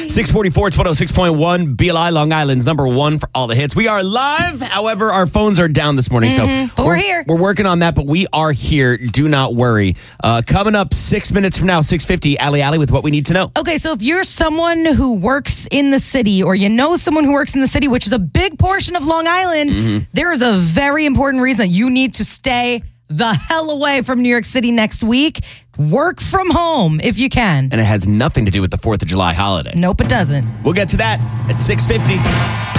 644, it's 106.1. BLI, Long Island's number one for all the hits. We are live. However, our phones are down this morning. But we're here. We're working on that, but we are here. Do not worry. Coming up 6 minutes from now, 6:50, Alley with what we need to know. Okay, so if you're someone who works in the city or you know someone who works in the city, which is a big portion of Long Island, there is a very important reason that you need to stay the hell away from New York City next week. Work from home if you can. And it has nothing to do with the 4th of July holiday. Nope, it doesn't. We'll get to that at 6:50.